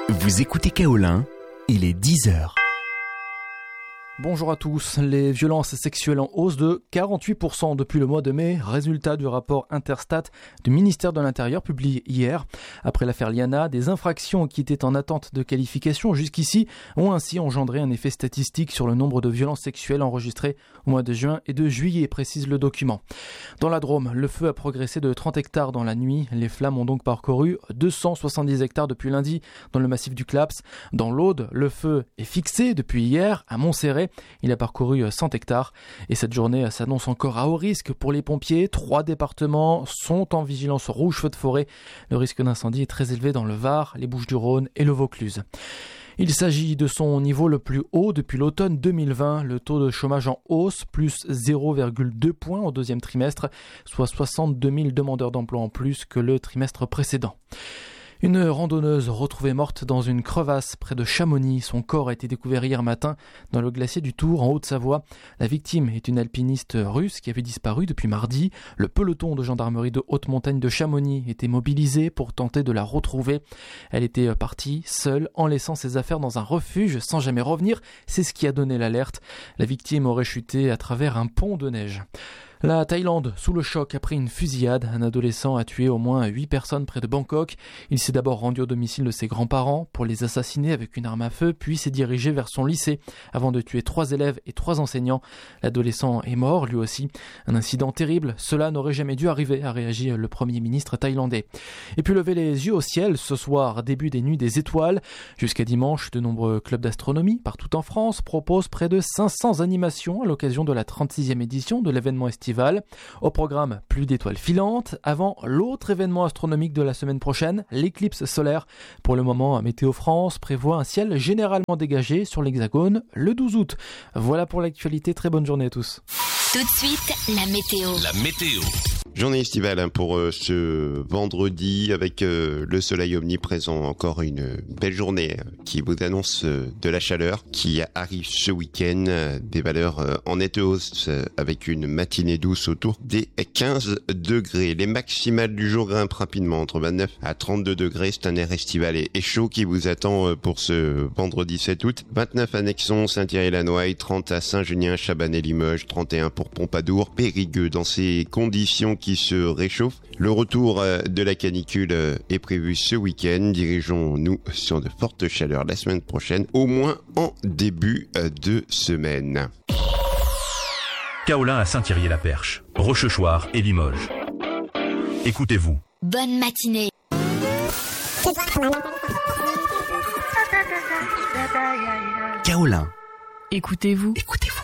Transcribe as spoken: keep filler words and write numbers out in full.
Vous écoutez Kaolin, il est dix heures. Bonjour à tous. Les violences sexuelles en hausse de quarante-huit pour cent depuis le mois de mai, résultat du rapport Interstat du ministère de l'Intérieur publié hier. Après l'affaire Liana, des infractions qui étaient en attente de qualification jusqu'ici ont ainsi engendré un effet statistique sur le nombre de violences sexuelles enregistrées au mois de juin et de juillet, précise le document. Dans la Drôme, le feu a progressé de trente hectares dans la nuit. Les flammes ont donc parcouru deux cent soixante-dix hectares depuis lundi dans le massif du Claps. Dans l'Aude, le feu est fixé depuis hier à Montserrat. Il a parcouru cent hectares et cette journée s'annonce encore à haut risque pour les pompiers. Trois départements sont en vigilance rouge feu de forêt. Le risque d'incendie est très élevé dans le Var, les Bouches-du-Rhône et le Vaucluse. Il s'agit de son niveau le plus haut depuis l'automne deux mille vingt. Le taux de chômage en hausse, plus zéro virgule deux points au deuxième trimestre, soit soixante-deux mille demandeurs d'emploi en plus que le trimestre précédent. Une randonneuse retrouvée morte dans une crevasse près de Chamonix. Son corps a été découvert hier matin dans le glacier du Tour en Haute-Savoie. La victime est une alpiniste russe qui avait disparu depuis mardi. Le peloton de gendarmerie de haute montagne de Chamonix était mobilisé pour tenter de la retrouver. Elle était partie seule en laissant ses affaires dans un refuge sans jamais revenir. C'est ce qui a donné l'alerte. La victime aurait chuté à travers un pont de neige. La Thaïlande, sous le choc après une fusillade, un adolescent a tué au moins huit personnes près de Bangkok. Il s'est d'abord rendu au domicile de ses grands-parents pour les assassiner avec une arme à feu, puis s'est dirigé vers son lycée avant de tuer trois élèves et trois enseignants. L'adolescent est mort, lui aussi. Un incident terrible, cela n'aurait jamais dû arriver, a réagi le Premier ministre thaïlandais. Et puis lever les yeux au ciel, ce soir, début des Nuits des Étoiles. Jusqu'à dimanche, de nombreux clubs d'astronomie, partout en France, proposent près de cinq cents animations à l'occasion de la trente-sixième édition de l'événement estival. Au programme, plus d'étoiles filantes, avant l'autre événement astronomique de la semaine prochaine, l'éclipse solaire. Pour le moment, Météo France prévoit un ciel généralement dégagé sur l'Hexagone le douze août. Voilà pour l'actualité, très bonne journée à tous. Tout de suite, la météo. La météo. Journée estivale hein, pour euh, ce vendredi avec euh, le soleil omniprésent. Encore une belle journée euh, qui vous annonce euh, de la chaleur qui arrive ce week-end. Euh, des valeurs euh, en nette hausse euh, avec une matinée douce autour des quinze degrés. Les maximales du jour grimpent rapidement entre vingt-neuf à trente-deux degrés. C'est un air estival et, et chaud qui vous attend euh, pour ce vendredi sept août. vingt-neuf à Nexon, Saint-Thierry-la-Noaille, trente à Saint-Junien, Chabannes-Limoges, trente et un pour Pompadour, Périgueux. Dans ces conditions qui se réchauffe. Le retour de la canicule est prévu ce week-end. Dirigeons-nous sur de fortes chaleurs la semaine prochaine, au moins en début de semaine. Kaolin à Saint-Thierry-la-Perche, Rochechouart et Limoges. Écoutez-vous. Bonne matinée. Kaolin. Écoutez-vous. Écoutez-vous.